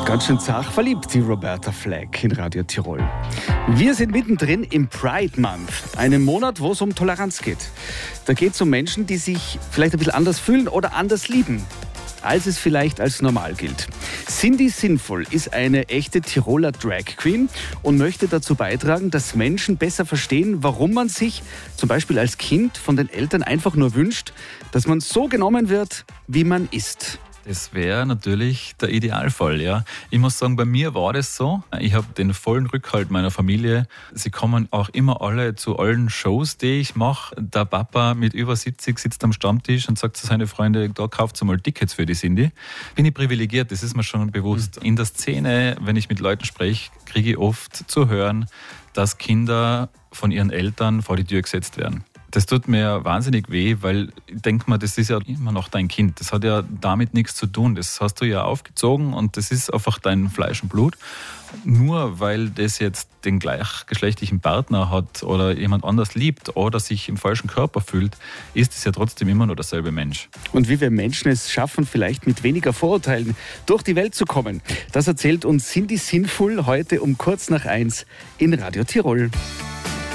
Ganz schön zart verliebt, die Roberta Flack in Radio Tirol. Wir sind mittendrin im Pride Month, einem Monat, wo es um Toleranz geht. Da geht es um Menschen, die sich vielleicht ein bisschen anders fühlen oder anders lieben, als es vielleicht als normal gilt. Cindy Sinful ist eine echte Tiroler Drag Queen und möchte dazu beitragen, dass Menschen besser verstehen, warum man sich zum Beispiel als Kind von den Eltern einfach nur wünscht, dass man so genommen wird, wie man ist. Das wäre natürlich der Idealfall, ja. Ich muss sagen, bei mir war das so. Ich habe den vollen Rückhalt meiner Familie. Sie kommen auch immer alle zu allen Shows, die ich mache. Der Papa mit über 70 sitzt am Stammtisch und sagt zu seinen Freunden, da kauft mal Tickets für die Cindy. Bin ich privilegiert, das ist mir schon bewusst. In der Szene, wenn ich mit Leuten spreche, kriege ich oft zu hören, dass Kinder von ihren Eltern vor die Tür gesetzt werden. Das tut mir wahnsinnig weh, weil ich denke mir, das ist ja immer noch dein Kind. Das hat ja damit nichts zu tun. Das hast du ja aufgezogen und das ist einfach dein Fleisch und Blut. Nur weil das jetzt den gleichgeschlechtlichen Partner hat oder jemand anders liebt oder sich im falschen Körper fühlt, ist es ja trotzdem immer nur derselbe Mensch. Und wie wir Menschen es schaffen, vielleicht mit weniger Vorurteilen durch die Welt zu kommen, das erzählt uns Cindy Sinful heute um kurz nach 1 in Radio Tirol.